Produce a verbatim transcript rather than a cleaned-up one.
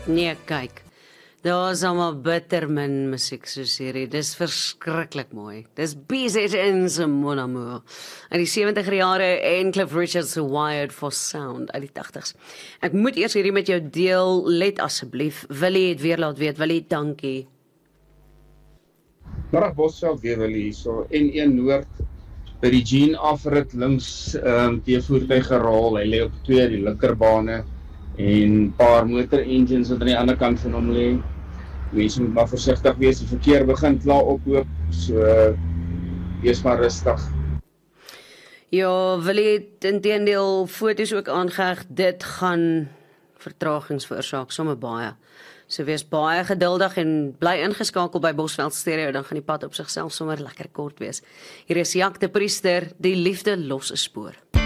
Nee, kyk. Daar is allemaal bitter min musiek soos hierdie. Dis verskriklik mooi. Dis B Z N se Mon Amour. Uit die sewentiger jare en Cliff Richard se Wired for Sound uit die tagtigs. Ek moet eers hierdie met jou deel. Let asseblief. Willie het weer laat weet. Willie, dankie. Middag Bosveld weer Willie hierso. N een Noord by die Jean afrit links um, die voertuig geraal. Hy lê op twee die linkerbane en paar motor engines wat aan die ander kant van hom lê. Mense moet maar versigtig wees, die verkeer begin klaar ophoop, so wees maar rustig. Ja, Willie het inteendeel foto's ook aangeheg, dit gaan vertragings veroorsaak, sommer baie. So wees baie geduldig en bly ingeskakel by Bosveld Stereo, dan gaan die pad op sigself sommer lekker kort wees. Hier is Jacques de Priester, die liefde los 'n spoor.